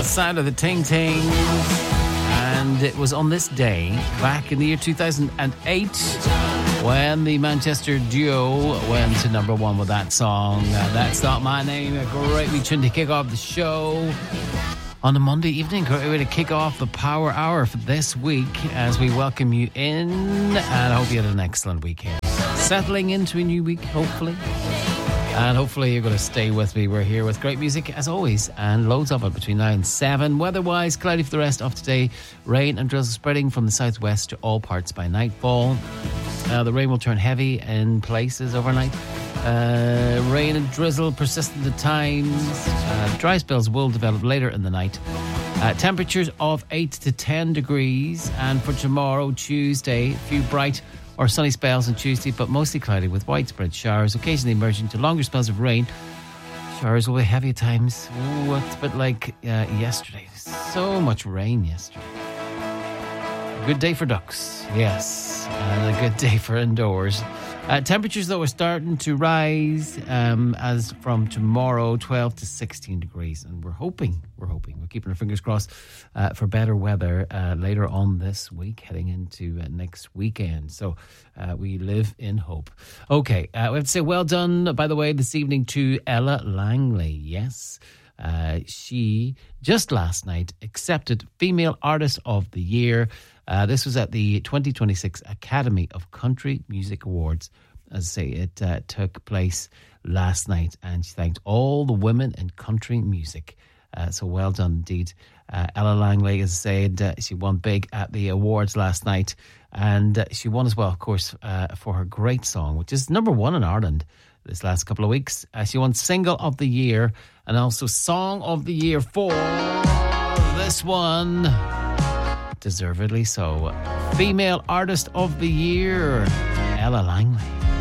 Sound of the Ting Tings. And it was on this day, back in the year 2008, when the Manchester duo went to number one with that song. That's Not My Name. A great wee tune to kick off the show on a Monday evening. Great way to kick off the Power Hour for this week as we welcome you in. And I hope you had an excellent weekend. Settling into a new week, hopefully. And hopefully you're going to stay with me. We're here with great music, as always, and loads of it between now and 7. Weather-wise, cloudy for the rest of today. Rain and drizzle spreading from the southwest to all parts by nightfall. The rain will turn heavy in places overnight. Rain and drizzle persistent at times. Dry spells will develop later in the night. Temperatures of 8 to 10 degrees. And for tomorrow, Tuesday, a few bright or sunny spells on Tuesday, but mostly cloudy with widespread showers, occasionally emerging to longer spells of rain. Showers will be heavy at times. Ooh, it's a bit like yesterday. So much rain yesterday. A good day for ducks, yes, and a good day for indoors. Temperatures, though, are starting to rise as from tomorrow, 12 to 16 degrees. And we're keeping our fingers crossed for better weather later on this week, heading into next weekend. So we live in hope. Okay, we have to say well done, by the way, this evening to Ella Langley. Yes, she just last night accepted Female Artist of the Year. This was at the 2026 Academy of Country Music Awards. As I say, it took place last night, and she thanked all the women in country music. So well done indeed. Ella Langley, as I said, she won big at the awards last night, and she won as well, of course, for her great song, which is number one in Ireland this last couple of weeks. She won Single of the Year and also Song of the Year for this one. Deservedly so. Female Artist of the Year, Ella Langley.